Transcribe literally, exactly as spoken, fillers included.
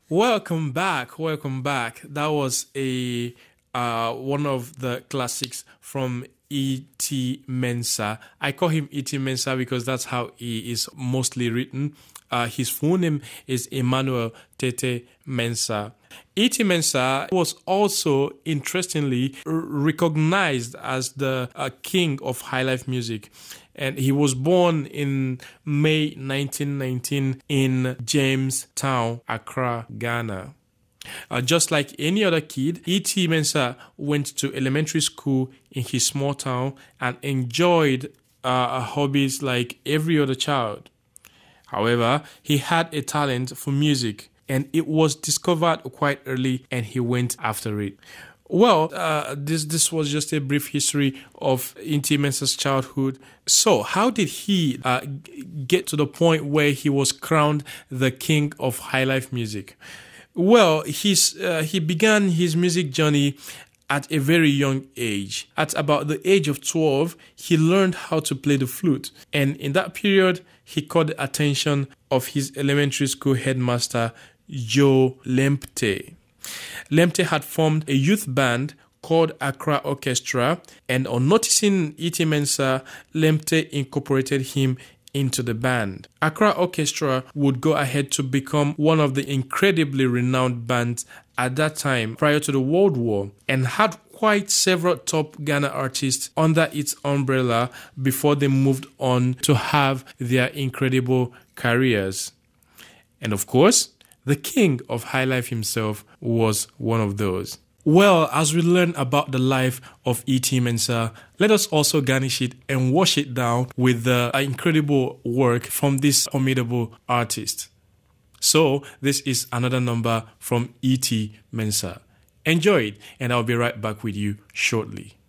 Welcome back. Welcome back. That was a uh, one of the classics from E T. Mensah. I call him E T. Mensah because that's how he is mostly written. Uh, his full name is Emmanuel Tete Mensah. E T. Mensah was also, interestingly, r- recognized as the uh, king of highlife music. And he was born in May nineteen nineteen in Jamestown, Accra, Ghana. Uh, just like any other kid, E T. Mensah went to elementary school in his small town and enjoyed uh, hobbies like every other child. However, he had a talent for music, and it was discovered quite early, and he went after it. Well, uh, this this was just a brief history of E T. Mensah's childhood. So, how did he uh, get to the point where he was crowned the king of highlife music? Well, he's, uh, he began his music journey at a very young age. At about the age of twelve, he learned how to play the flute. And in that period, he caught the attention of his elementary school headmaster, Joe Lempte. Lempte had formed a youth band called Accra Orchestra, and on noticing E T. Mensah, Lempte incorporated him into the band. Accra Orchestra would go ahead to become one of the incredibly renowned bands at that time prior to the World War, and had quite several top Ghana artists under its umbrella before they moved on to have their incredible careers. And of course, the king of highlife himself was one of those. Well, as we learn about the life of E T. Mensah, let us also garnish it and wash it down with the incredible work from this formidable artist. So, this is another number from E T. Mensah. Enjoy it, and I'll be right back with you shortly.